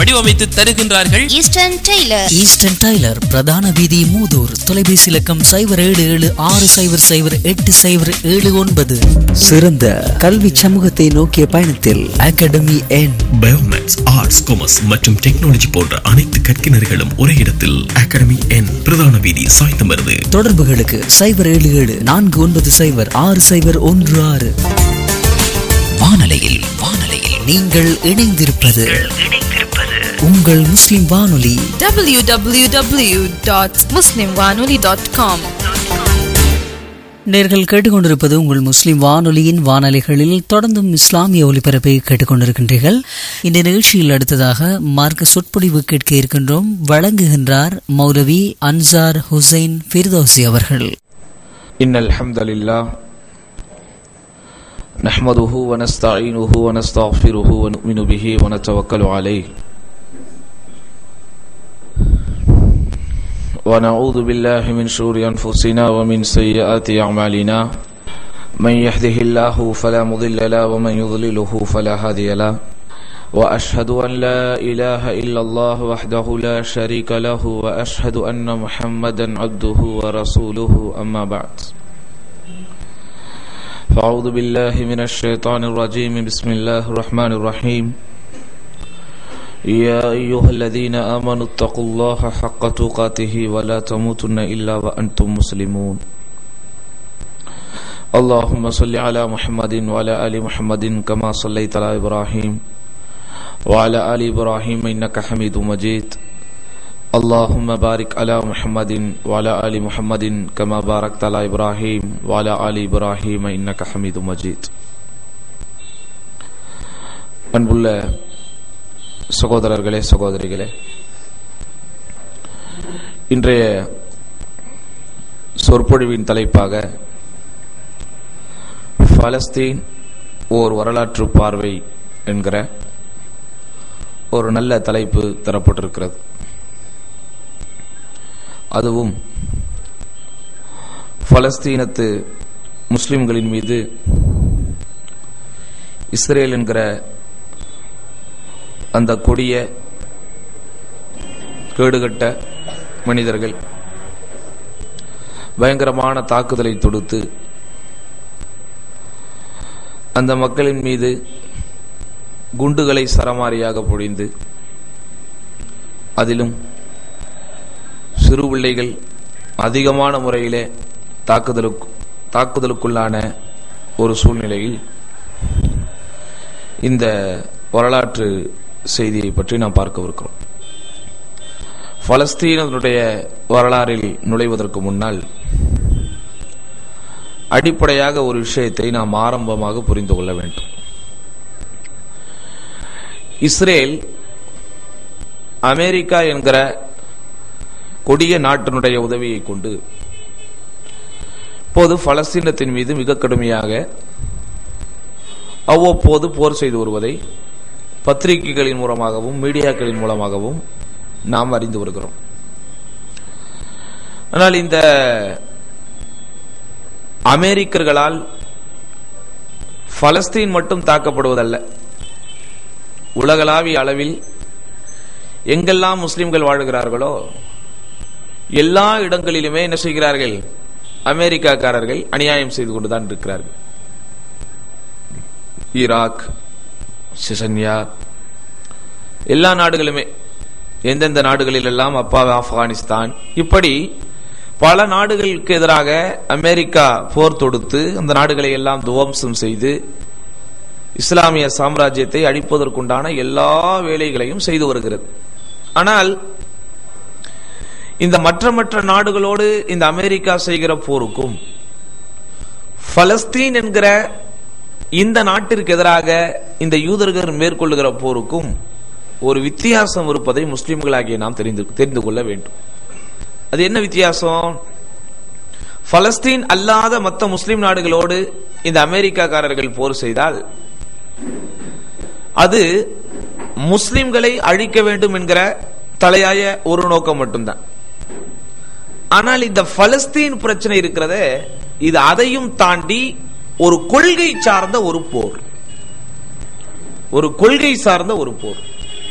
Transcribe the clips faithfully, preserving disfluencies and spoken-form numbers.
வடிவமைத்து தருகின்றார்கள் eastern Taylor. Eastern Taylor, பிரதான வீதி, மூதூர். தொலைபேசி இலக்கம் சைபர் ஏழு ஏழு ஆறு சைபர் சைபர் எட்டு சைபர் ஏழு ஒன்பது. சிறந்த கல்வி சமூகத்தை நோக்கிய பயணத்தில் அகாடமி என். பயோமேக்ஸ், ஆர்ட்ஸ், காமர்ஸ் மற்றும் டெக்னாலஜி போன்ற அனைத்து கற்கினர்களும் ஒரே இடத்தில் அகாடமி என், பிரதான வீதி, சாய்ந்தமருது. தொடர்புகளுக்கு சைபர் ஏழு ஏழு நான்கு ஒன்பது சைபர் ஆறு சைபர் ஒன்று ஆறு. வானலையில் வானலையில் நீங்கள் இணைந்திருப்பது உங்கள் முஸ்லிம் வானொலி டபிள்யூ டபிள்யூ டபிள்யூ டாட் முஸ்லிம் வானொலி டாட் காம். நேர்கள் கேட்டுக்கொண்டிருப்பது உங்கள் முஸ்லிம் வானொலியின் வானொலிகளில் தொடர்ந்தும் இஸ்லாமிய ஒலிபரப்பை கேட்டுக்கொண்டிருக்கின்றீர்கள். இந்த நிகழ்ச்சியில் அடுத்ததாக மார்க்க சொற்பொழிவு கேட்க இருக்கின்றோம். வழங்குகின்றார் மௌலவி அன்சார் ஹுசைன் ஃபிர்தௌசி அவர்கள். இன்னல் ஹம்தலில்லாஹ் நஹ்மதுஹு வ நஸ்தஈனுஹு வ நஸ்தக்ஃபிருஹு வ நு'மினு பிஹி வ நதவக்கலு அலைஹி வ நஊது பில்லாஹி மின் ஷுரூரி அன்ஃபுஸினா வ மின் ஸய்யிஆத்தி அஅமாலினா மன் யஹ்திஹில்லாஹு ஃபலா முضில்ல லஹு வ மன் யுضللஹு ஃபலா ஹாதிய லஹு வ அஷ்ஹது அன் லா இலாஹ இல்லல்லாஹு வஹ்தஹு லா ஷரீக லஹு வ அஷ்ஹது அன்ன முஹம்மதன் அப்துஹு வ ரசூலுஹு அம்மா பஅத். فأعوذ بالله من الشيطان الرجيم. بسم الله الرحمن الرحيم. يا أيها الذين آمنوا اتقوا الله حق تقاته ولا تموتن إلا وأنتم مسلمون. اللهم صل على محمد وعلى آل محمد كما صليت على إبراهيم وعلى آل إبراهيم إنك حميد مجيد. اللهم بارك على محمد وعلى آل محمد كما باركت على إبراهيم وعلى آل إبراهيم إنك حميد مجيد. அன்புள்ள சகோதரர்களே, சகோதரிகளே, இன்றைய சொற்பொழிவின் தலைப்பாக பாலஸ்தீன் ஓர் வரலாற்று பார்வை என்கிற ஒரு நல்ல தலைப்பு தரப்பட்டிருக்கிறது. அதுவும் பலஸ்தீனத்து முஸ்லிம்களின் மீது இஸ்ரேல் என்கிற அந்த கொடிய கேடுகட்ட மனிதர்கள் பயங்கரமான தாக்குதலை தொடுத்து அந்த மக்களின் மீது குண்டுகளை சரமாரியாக பொழிந்து அதிலும் சிறு பிள்ளைகள் அதிகமான முறையிலே தாக்குதலுக்கு தாக்குதலுக்குள்ளான ஒரு சூழ்நிலையில் இந்த வரலாற்று செய்தியை பற்றி நாம் பார்க்கவிருக்கிறோம். பலஸ்தீனத்தினுடைய வரலாறில் நுழைவதற்கு முன்னால் அடிப்படையாக ஒரு விஷயத்தை நாம் ஆரம்பமாக புரிந்து கொள்ள வேண்டும். இஸ்ரேல் அமெரிக்கா என்கிற கொடிய நாட்டினுடைய உதவியை கொண்டு இப்போது பலஸ்தீனத்தின் மீது மிக கடுமையாக அவ்வப்போது போர் செய்து வருவதை பத்திரிகைகளின் மூலமாகவும் மீடியாக்களின் மூலமாகவும் நாம் அறிந்து வருகிறோம். ஆனால் இந்த அமெரிக்கர்களால் பலஸ்தீன் மட்டும் தாக்கப்படுவதல்ல, உலகளாவிய அளவில் எங்கெல்லாம் முஸ்லிம்கள் வாழுகிறார்களோ எல்லா இடங்களிலுமே என்ன செய்கிறார்கள்? அமெரிக்காக்காரர்கள் அநியாயம் செய்து கொண்டுதான் இருக்கிறார்கள். ஈராக், செசன்யா, எல்லா நாடுகளுமே, எந்தெந்த நாடுகளில் எல்லாம் அப்பா ஆப்கானிஸ்தான், இப்படி பல நாடுகளுக்கு எதிராக அமெரிக்கா போர் தொடுத்து அந்த நாடுகளை எல்லாம் துவம்சம் செய்து இஸ்லாமிய சாம்ராஜ்யத்தை அழிப்பதற்குண்டான எல்லா வேலைகளையும் செய்து வருகிறது. ஆனால் இந்த மற்ற மற்ற நாடுகளோடு இந்த அமெரிக்கா செய்கிற போருக்கும் பலஸ்தீன் என்கிற இந்த நாட்டிற்கு எதிராக இந்த யூதர்கள் மேற்கொள்ளுகிற போருக்கும் ஒரு வித்தியாசம் இருப்பதை முஸ்லிம்களாகிய நாம் தெரிந்து தெரிந்து கொள்ள வேண்டும். அது என்ன வித்தியாசம்? பலஸ்தீன் அல்லாத மற்ற முஸ்லிம் நாடுகளோடு இந்த அமெரிக்காக்காரர்கள் போர் செய்தால் அது முஸ்லிம்களை அழிக்க வேண்டும் என்கிற தலையாய ஒரு நோக்கம் மட்டும்தான். ஆனால் இந்த பலஸ்தீன் பிரச்சனை இருக்கிறதே, இது அதையும் தாண்டி ஒரு கொள்கை சார்ந்த ஒரு போர், ஒரு கொள்கை சார்ந்த ஒரு போர்.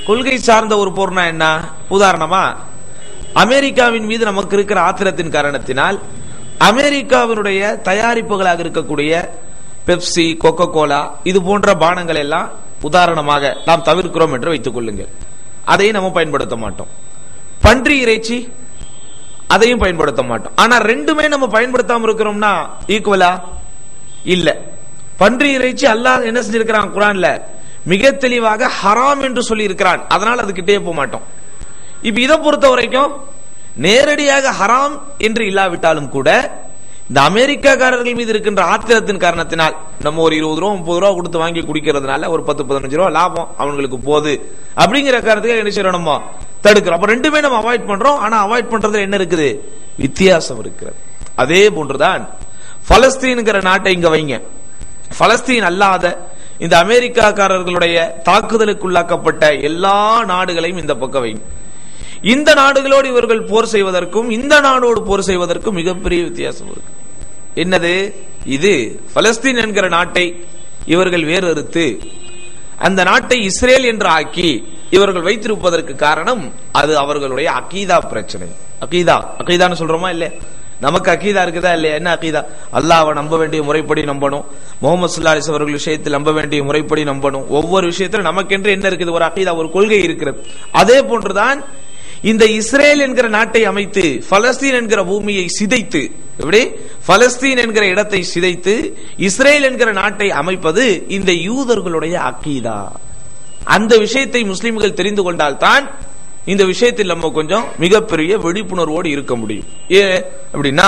கொள்கை சார்ந்த ஒரு போர்னா என்ன? உதாரணமா அமெரிக்காவின் மீது நமக்கு இருக்கிற ஆத்திரத்தின் காரணத்தினால் அமெரிக்காவினுடைய தயாரிப்புகளாக இருக்கக்கூடிய பெப்சி, கோகோ கோலா இது போன்ற பானங்கள் எல்லாம் உதாரணமாக நாம் தவிர்க்கிறோம் என்று வைத்துக் கொள்ளுங்கள். அதையும் நம்ம பயன்படுத்த மாட்டோம். பன்றி இறைச்சி அதையும் பயன்படுத்த மாட்டோம். ஆனா ரெண்டுமே நம்ம பயன்படுத்தாம இருக்கிறோம்னா ஈக்குவலா இல்ல. பன்றி இறைச்சி அல்லாஹ் என்ன செஞ்சிருக்கிறான்? குர்ஆன்ல மிக தெளிவாக ஹராம் என்று சொல்லி இருக்கிறான். அதனால் அதுக்கிட்டே போக மாட்டோம். இப்ப இதை பொறுத்த வரைக்கும் நேரடியாக ஹராம் என்று இல்லாவிட்டாலும் கூட இந்த அமெரிக்காக்காரர்கள் மீது இருக்கின்ற ஆத்திரத்தின் காரணத்தினால் நம்ம ஒரு இருபது ரூபா முப்பது ரூபா கொடுத்து வாங்கி குடிக்கிறதுனால ஒரு பத்து பதினஞ்சு ரூபா லாபம் அவங்களுக்கு போகுது அப்படிங்கிற காரணத்துக்கு என்ன செய்யறோம்? நம்ம தடுக்கிறோம். அப்ப ரெண்டுமே நம்ம அவாய்ட் பண்றோம். ஆனா அவாய்ட் பண்றதுல என்ன இருக்குது? வித்தியாசம் இருக்கிறது. அதே போன்றுதான் பலஸ்தீன்ங்கிற நாட்டை இங்க வைங்க. பலஸ்தீன் அல்லாத இந்த அமெரிக்காக்காரர்களுடைய தாக்குதலுக்குள்ளாக்கப்பட்ட எல்லா நாடுகளையும் இந்த பக்கம் வைங்க. இந்த நாடுகளோடு இவர்கள் போர் செய்வதற்கும் இந்த நாடோடு போர் செய்வதற்கும் மிகப்பெரிய வித்தியாசம் இருக்கு. என்னது? இது பலஸ்தீன் என்கிற நாட்டை இவர்கள் வேறறுத்து அந்த நாட்டை இஸ்ரேல் என்று ஆக்கி இவர்கள் வைத்திருப்பதற்கு காரணம் அது அவர்களுடைய அகீதா பிரச்சனை. அகீதா அகீதான்னு சொல்றோமா இல்ல? நமக்கு அகீதா இருக்குதா இல்லையா? என்ன அகீதா? அல்லாஹ்வை நம்ப வேண்டிய முறைப்படி நம்பணும். முஹம்மது ஸல்லல்லாஹு அலைஹி வஸல்லம் அவர்கள் விஷயத்தில் நம்ப வேண்டிய முறைப்படி நம்பணும். ஒவ்வொரு விஷயத்திலும் நமக்கென்று என்ன இருக்குது? ஒரு அகீதா, ஒரு கொள்கை இருக்கிறது. அதே போன்றுதான் இந்த இஸ்ரேல் என்கிற நாட்டை அமைத்து பலஸ்தீன் என்கிற பூமியை சிதைத்து, எப்படி பலஸ்தீன் என்கிற இடத்தை சிதைத்து இஸ்ரேல் என்கிற நாட்டை அமைப்பது இந்த யூதர்களுடைய அகீதா. அந்த விஷயத்தை முஸ்லிம்கள் தெரிந்து கொண்டால் தான் இந்த விஷயத்தில் நம்ம கொஞ்சம் மிகப்பெரிய விழிப்புணர்வோடு இருக்க முடியும். ஏன் அப்படின்னா,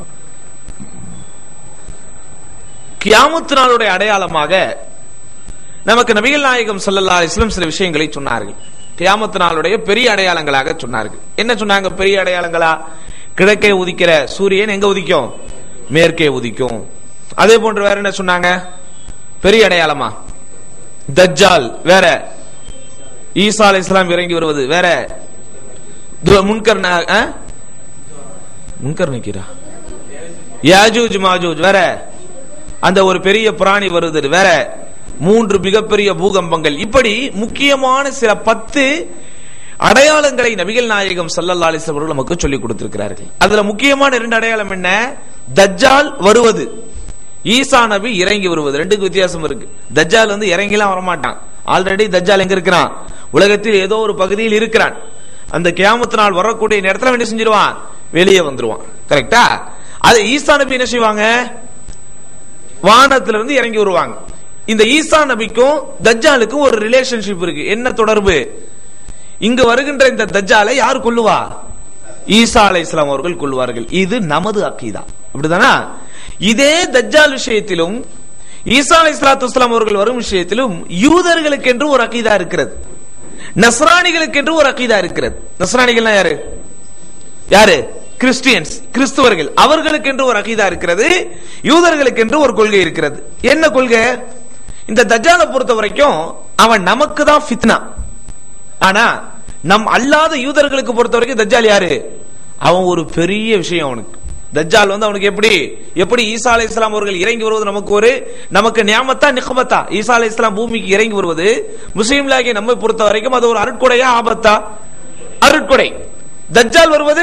கியாமத் நாளுடைய அடையாளமாக நமக்கு நபிகள் நாயகம் ஸல்லல்லாஹு அலைஹி வஸல்லம் சில விஷயங்களை சொன்னார்கள். கியாமத் நாளுடைய பெரிய அடையாளங்களாக சொன்னார்கள். என்ன சொன்னாங்க? பெரிய அடையாளங்களா? கிழக்கே உதிக்கிற சூரியன் எங்க உதிக்கும்? மேற்கே உதிக்கும். அதே போன்று வேற என்ன சொன்னாங்க? பெரிய அடையாளமா? தஜ்ஜால் வேற, ஈசா அலைஹிஸ்ஸலாம் இறங்கி வருவது வேற, முன்கர் முன்கர் நிக்கிறா யாஜூஜ் மாஜூஜ் வேற, அந்த ஒரு பெரிய பிராணி வருது வேற, மூன்று மிகப்பெரிய பூகம்பங்கள், இப்படி முக்கியமான சில பத்து அடையாளங்களை நபிகள் நாயகம் ஸல்லல்லாஹு அலைஹி வஸல்லம் நமக்கு சொல்லிக் கொடுத்திருக்கிறார்கள். அதுல முக்கியமான இரண்டு அடையாளம் என்ன? தஜ்ஜால் வருவது, ஈசா நபி இறங்கி வருவது. ரெண்டுக்கு வித்தியாசம் இருக்கு. தஜ்ஜால் வந்து இறங்கிலாம் வரமாட்டான். ஆல்ரெடி தஜ்ஜால் எங்க இருக்கிறான்? உலகத்தில் ஏதோ ஒரு பகுதியில் இருக்கிறான். அந்த கியாமத் நாள் வரக்கூடிய நேரத்தில் என்ன செஞ்சிருவான்? வெளியே வந்துருவான். கரெக்டா? அது ஈசா நபி என்ன செய்வாங்க? வானத்திலிருந்து இறங்கி வருவாங்க. இந்த ஈசா நபிக்கும் தஜ்ஜாலுக்கும் ஒரு ரிலேஷன்ஷிப் இருக்கு. என்ன தொடர்பு? இங்கு வருகின்ற இந்த தஜ்ஜாலை யார் கொல்லுவா? ஈசா அலைஹிஸ்ஸலாம் அவர்கள் கொல்வார்கள். இது நமது அகீதா. அப்படிதானா? இதே தஜ்ஜால் விஷயத்திலும் ஈசா அலைஹிஸ்ஸலாத்து வஸ்ஸலாம் அவர்கள் வரும் விஷயத்திலும் யூதர்களுக்கு என்று ஒரு அகீதா இருக்கிறது, நஸ்ரானிகளுக்கு என்று ஒரு அகீதா இருக்கிறது. நஸ்ரானிகள்னா யாரு? யாரு? கிறிஸ்டியன்ஸ், கிறிஸ்துவர்கள். அவர்களுக்கு என்று ஒரு அகீதா இருக்கிறது, யூதர்களுக்கு என்று ஒரு கொள்கை இருக்கிறது. என்ன கொள்கை? இந்த தஜ்ஜாலை பொறுத்த வரைக்கும் அவன் நமக்கு தான் ஃபித்னா. ஆனா நம் அல்லாத யூதர்களுக்கு பொறுத்த வரைக்கும் தஜ்ஜால் யாரு? அவன் ஒரு பெரிய விஷயம். அவனுக்கு தஜ்ஜால் வந்து அவனுக்கு எப்படி எப்படி ஈசா அலைஹிஸ்ஸலாம் அவர்கள் இறங்கி வருவது நமக்கு ஒரு நமக்கு நியாமத்தா நிக்மத்தா? ஈசா அலைஹிஸ்ஸலாம் பூமிக்கு இறங்கி வருவது முஸ்லிம்களாகிய நம்மை பொறுத்த வரைக்கும் அது ஒரு அருட்கொடையா ஆபத்தா? அருட்கொடை. தஜ்ஜால் வருவது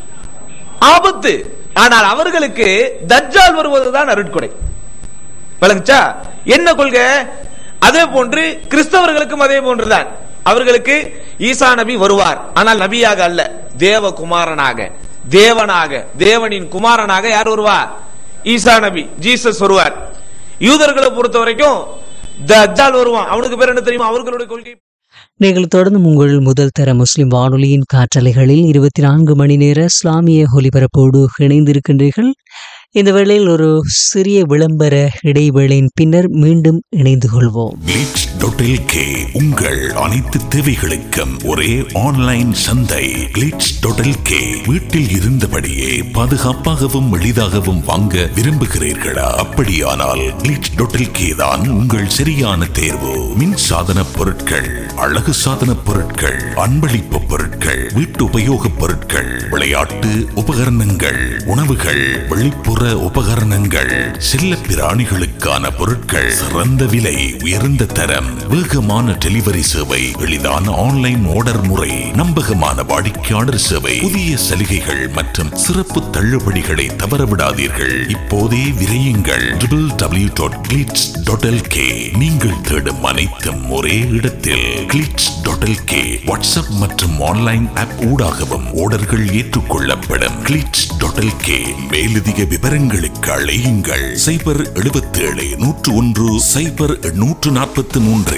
ஆபத்து. ஆனால் அவர்களுக்கு தஜ்ஜால் வருவதுதான் அருட்கொடை. விளங்குச்சா? என்ன கொள்கை? அதே போன்று கிறிஸ்தவர்களுக்கும் அதே போன்றுதான். அவர்களுக்கு ஈசா நபி வருவார், ஆனால் நபியாக அல்ல, தேவகுமாரனாக, தேவனாக, தேவனின் குமாரனாக யார் வருவார்? ஈசா நபி, ஜீசஸ் வருவார். யூதர்களை பொறுத்த வரைக்கும் தஜ்ஜால் வருவான். அவனுக்கு பேர் என்ன தெரியுமா? அவர்களுடைய கொள்கை. நீங்கள் தொடர்ந்து உங்கள் முதல் தர முஸ்லிம் வானொலியின் காற்றலைகளில் இருபத்தி நான்கு மணி நேர இஸ்லாமிய ஒலிபரப்போடு இணைந்திருக்கின்றீர்கள். இந்த வேளையில் ஒரு சிறிய விளம்பர இடைவேளையின் பின்னர் மீண்டும் இணைந்து கொள்வோம். கிளிட்ஸ் டாட் எல் கே உங்கள் அனைத்து தேவைகளுக்கும் ஒரே ஆன்லைன் சந்தை. கிளிட்ஸ் டாட் எல் கே வீட்டில் இருந்தபடியே பாதுகாப்பாகவும் எளிதாகவும் வாங்க விரும்புகிறீர்களா? அப்படியானால் கிளிட்ஸ் டாட் எல் கே தான் உங்கள் சரியான தேர்வு. மின் சாதன பொருட்கள், அழகு சாதன பொருட்கள், அன்பளிப்பு பொருட்கள், வீட்டு உபயோகப் பொருட்கள், விளையாட்டு உபகரணங்கள், உணவுகள், வெளிப்புற உபகரணங்கள், செல்ல பிராணிகளுக்கான பொருட்கள், சிறந்த விலை, உயர்ந்த தரம், வேகமான டெலிவரி சேவை, எளிதான ஆன்லைன் ஆர்டர் முறை, நம்பகமான வாடிக்கையாளர் சேவை, புதிய சலுகைகள் மற்றும் சிறப்பு தள்ளுபடிகளை தவறவிடாதீர்கள். இப்போதே விரையுங்கள். W W W dot glitz dot L K. நீங்கள் தேடும் அனைத்தும் ஒரே இடத்தில். Glitz dot L K. WhatsApp மற்றும் ஆன்லைன் ஆப் ஊடாகவும் ஆர்டர்கள் ஏற்றுக்கொள்ளப்படும். Glitz dot L K. மேலதிக விவரங்களுக்கு அழையுங்கள் சைபர் எழுபத்தி ஏழு நூற்று ஒன்று சைபர் நூற்று நாற்பத்தி மூன்று.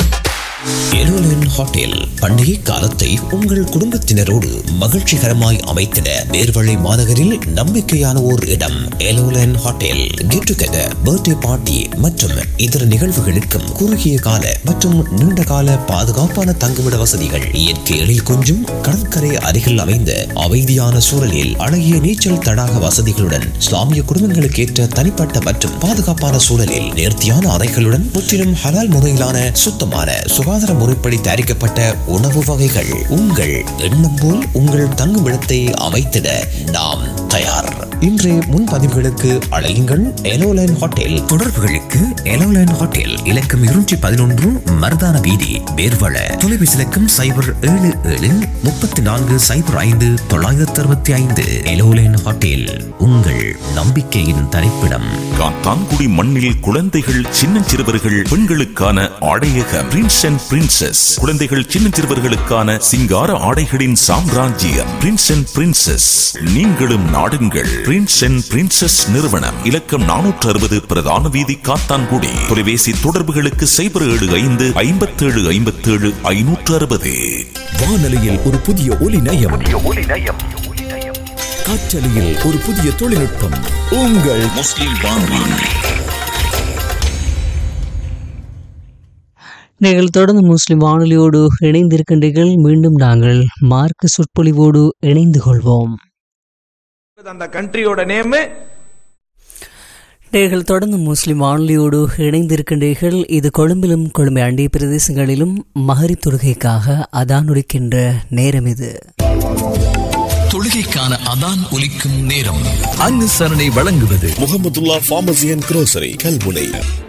எலோலன் ஹோட்டல் பண்டிகை காலத்தை உங்கள் குடும்பத்தினரோடு மகிழ்ச்சிகரமாய் அமைத்திட நேர்வழி மாநகரில் நம்பிக்கையான ஓர் இடம். எலோலன் hotel. Get together, birthday party மற்றும் இதர நிகழ்வுகளுக்கும் குறுகிய கால மற்றும் நீண்ட கால பாதுகாப்பான தங்குமிட வசதிகள், இயற்கை எழில் கொஞ்சும் கடற்கரை அருகில் அமைந்த அமைதியான சூழலில் அழகிய நீச்சல் தடாக வசதிகளுடன், இஸ்லாமிய குடும்பங்களுக்கு ஏற்ற தனிப்பட்ட மற்றும் பாதுகாப்பான சூழலில் நேர்த்தியான அறைகளுடன், முற்றிலும் ஹலால் முறையிலான சுத்தமான சுகாதார முறைப்படி தயாரிக்கப்பட்ட உணவு வகைகள். உங்கள் எண்ணம் போல் உங்கள் தங்குமிடத்தை அமைத்திட நாம் தயார். இன்றைய முன்பதிவுகளுக்கு அழையுங்கள் எலோலைன் ஹோட்டல். தொடர்புகளுக்கு எலோலைன் ஹோட்டல், இலக்கம் இருநூற்றி பதினொன்று மருதான வீதி, பேர்வள. தொலைபேசி இலக்கம் சைபர் ஏழு ஏழு முப்பத்தி நான்கு சைபர் ஐந்து தொள்ளாயிரத்தி அறுபத்தி ஐந்து. எலோலைன் ஹோட்டல், உங்கள் நம்பிக்கையின் தரிப்பிடம். காத்தான்குடி மண்ணில் குழந்தைகள், சின்னஞ்சிறுவர்கள், பெண்களுக்கான ஆடையக பிரின்ஸ் அண்ட் பிரின்சஸ். குழந்தைகள், சின்னஞ்சிறுவர்களுக்கான சிங்கார ஆடைகளின் சாம்ராஜ்யம் பிரின்ஸ் அண்ட் பிரின்சஸ். நீங்களும் நாடுங்கள். பிரின்ஸ் அண்ட் பிரின்சஸ் நிறுவனம், இலக்கம் நானூற்று அறுபது பிரதான வீதி, காத்தான்குடி. தொலைபேசி தொடர்புகளுக்கு சைபர் ஏழு ஐந்து ஐம்பத்தி ஏழு ஐம்பத்தி ஏழு ஐநூற்று அறுபது. வானொலியில் ஒரு புதிய ஒலி நயம், காற்றலையில் ஒரு புதிய தொழில்நுட்பம். உங்கள் முஸ்லிம் வானொலி. நீங்கள் தொடர்ந்து முஸ்லிம் வானொலியோடு இணைந்திருக்கின்றீர்கள். மீண்டும் நாங்கள் மார்க்க சொற்பொழிவோடு இணைந்து கொள்வோம். அந்த கண்ட்ரியோட நேம். நீங்கள் தொடர்ந்து முஸ்லிம் வானொலியோடு இணைந்திருக்கின்றீர்கள். இது கொழும்பிலும் கொழும்பை அண்டிய பிரதேசங்களிலும் மகரிப் தொழுகைக்காக அதான் ஒலிக்கின்ற நேரம். இது தொழுகைக்கான அதான் ஒலிக்கும் நேரம். அனுசரணை வழங்குவது Mahmudullah pharmacy and grocery, Kalmunai.